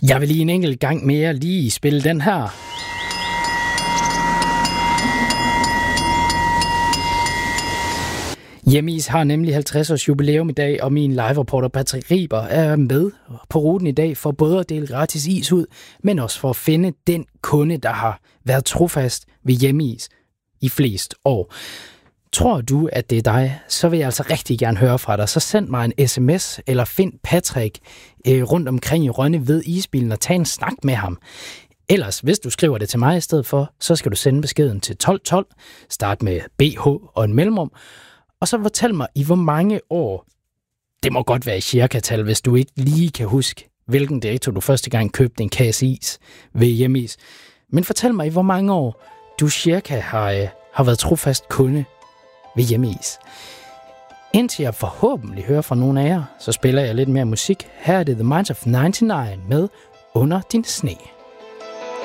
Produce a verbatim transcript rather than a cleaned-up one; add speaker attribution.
Speaker 1: Jeg vil lige en enkelt gang mere lige spille den her. Hjemmeis har nemlig halvtreds års jubilæum i dag, og min live-reporter Patrick Riber er med på ruten i dag for både at dele gratis is ud, men også for at finde den kunde, der har været trofast ved Hjemmeis i flest år. Tror du, at det er dig, så vil jeg altså rigtig gerne høre fra dig. Så send mig en sms eller find Patrick øh, rundt omkring i Rønne ved isbilen og tag en snak med ham. Ellers, hvis du skriver det til mig i stedet for, så skal du sende beskeden til tolv tolv, start med B H og en mellemrum, og så fortæl mig, i hvor mange år, det må godt være i cirka-tal, hvis du ikke lige kan huske, hvilken dato du første gang købte en kasse is ved Hjemmeis. Men fortæl mig, i hvor mange år du cirka har, øh, har været trofast kunde ved Hjemmeis. Indtil jeg forhåbentlig hører fra nogle af jer, så spiller jeg lidt mere musik. Her er det The Minds of nioghalvfems med Under din sne.